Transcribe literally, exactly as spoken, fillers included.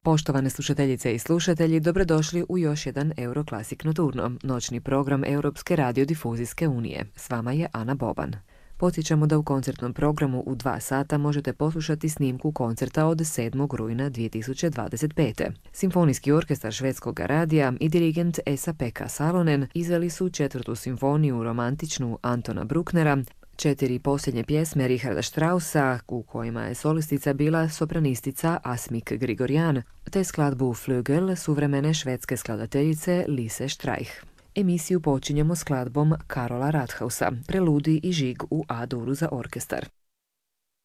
Poštovane slušateljice i slušatelji, dobrodošli u još jedan Euroclassic Nocturno, noćni program Europske radiodifuzijske unije. S vama je Ana Boban. Podsjećamo da u koncertnom programu u dva sata možete poslušati snimku koncerta od sedmog rujna dvije tisuće dvadeset pete. Simfonijski orkestar Švedskog radija i dirigent Esa-Pekka Salonen izveli su četvrtu simfoniju romantičnu Antona Brucknera, četiri posljednje pjesme Richarda Straussa, u kojima je solistica bila sopranistica Asmik Grigorjan, te skladbu Flügel suvremene švedske skladateljice Lise Streich. Emisiju počinjemo skladbom Karola Rathausa, preludi i žig u A-duru za orkestar.